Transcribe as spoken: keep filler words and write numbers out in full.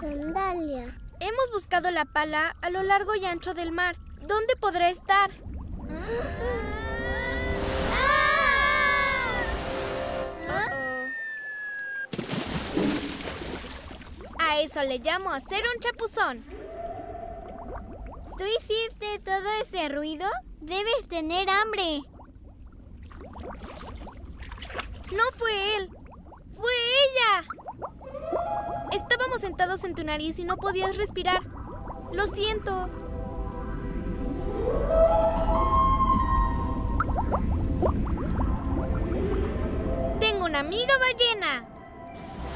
sandalia. Hemos buscado la pala a lo largo y ancho del mar. ¿Dónde podrá estar? A eso le llamo hacer un chapuzón. ¿Tú hiciste todo ese ruido? Debes tener hambre. No fue él, fue ella. Estábamos sentados en tu nariz y no podías respirar. Lo siento. Tengo una amiga ballena.